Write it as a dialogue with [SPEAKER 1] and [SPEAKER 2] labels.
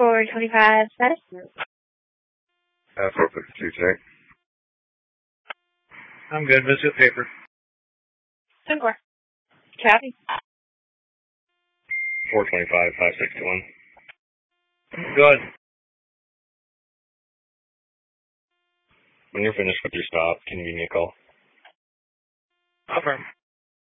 [SPEAKER 1] 425 status.
[SPEAKER 2] 452 check.
[SPEAKER 3] I'm good. Visit paper.
[SPEAKER 1] 10-4. Copy.
[SPEAKER 2] 425, 561.
[SPEAKER 3] Good.
[SPEAKER 2] When you're finished with your stop, can you give me a call?
[SPEAKER 3] Affirm.